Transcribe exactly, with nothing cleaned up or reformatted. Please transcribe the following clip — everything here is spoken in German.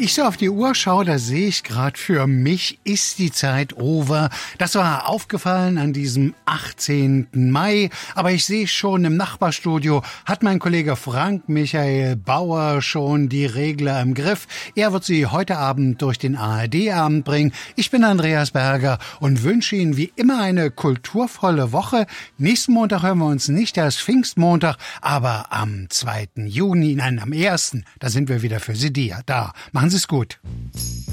ich so auf die Uhr schaue, da sehe ich gerade, für mich ist die Zeit over. Das war aufgefallen an diesem achtzehnten Mai. Aber ich sehe schon, im Nachbarstudio hat mein Kollege Frank Michael Bauer schon die Regler im Griff. Er wird sie heute Abend durch den A R D-Abend bringen. Ich bin Andreas Berger und wünsche Ihnen wie immer eine kulturvolle Woche. Nächsten Montag hören wir uns nicht, erst Pfingstmontag, aber am zweiten Juni, nein, am ersten, da sind wir wieder für Sie da. Machen Sie es gut.